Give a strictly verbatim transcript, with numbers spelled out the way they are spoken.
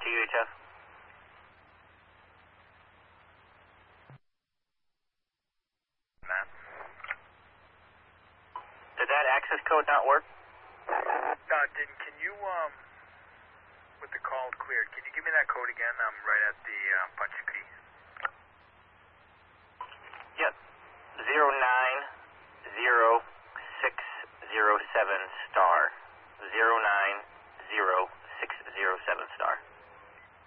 to U H F. Matt? Did that access code not work? No, it didn't. Can you, um, with the call cleared, can you give me that code again? I'm right at the uh, punch key. Yep. Zero nine zero six zero seven star.